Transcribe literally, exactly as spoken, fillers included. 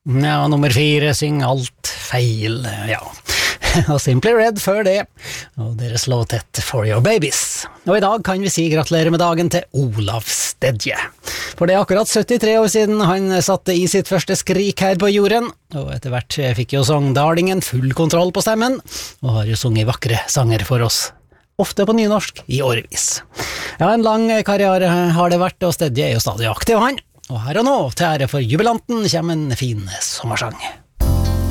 Ja, nummer fire synger alt feil, ja. Og Simply Red før det, og deres låtett For Your Babies. Og i dag kan vi si gratulerer med dagen til Olav Stedje. For det er akkurat syttitre år siden han satte i sitt første skrik her på jorden, og etter hvert fikk jo sangdarlingen full kontroll på stemmen, og har jo sunget vakre sanger for oss, ofte på nynorsk i årevis. Ja, en lang karriere har det vært, og Stedje er jo stadig aktiv han. Og her og nå, til ære for jubilanten, kommer en fin sommersang.